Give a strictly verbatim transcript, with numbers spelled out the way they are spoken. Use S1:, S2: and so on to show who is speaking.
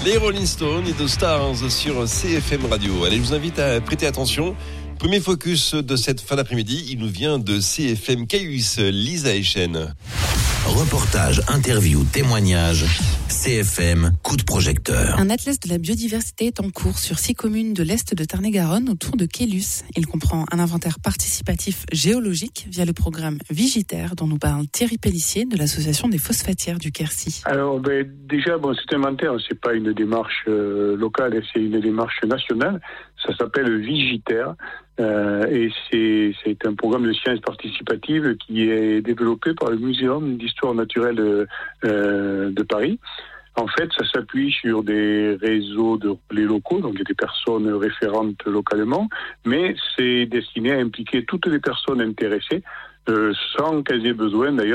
S1: Les Rolling Stones et The Stars sur C F M Radio. Allez, je vous invite à prêter attention. Premier focus de cette fin d'après-midi, il nous vient de C F M Cayus, Lisa Echen.
S2: Reportage, interview, témoignage. C F M, coup de projecteur.
S3: Un atlas de la biodiversité est en cours sur six communes de l'Est de Tarn-et-Garonne autour de Caylus. Il comprend un inventaire participatif géologique via le programme Vigitaire dont nous parle Thierry Pellissier de l'association des phosphatières du Quercy.
S4: Alors ben, déjà, bon, cet inventaire, c'est pas une démarche euh, locale, c'est une démarche nationale. Ça s'appelle Vigitaire. Euh, et c'est, c'est un programme de sciences participatives qui est développé par le Muséum d'histoire naturelle de, euh, de Paris. En fait, ça s'appuie sur des réseaux de relais locaux, donc il y a des personnes référentes localement, mais c'est destiné à impliquer toutes les personnes intéressées, euh, sans qu'elles aient besoin d'ailleurs